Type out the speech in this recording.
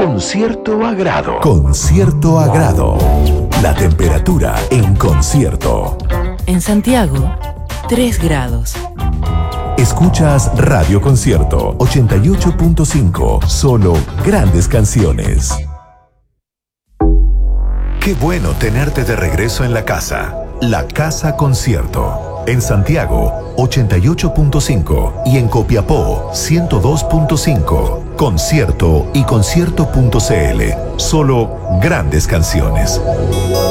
con cierto agrado. Con cierto agrado. La temperatura en concierto. En Santiago, 3 grados. Escuchas Radio Concierto 88.5. Solo grandes canciones. Qué bueno tenerte de regreso en la casa. La Casa Concierto. En Santiago, 88.5 y en Copiapó, 102.5. Concierto y concierto.cl. Solo grandes canciones.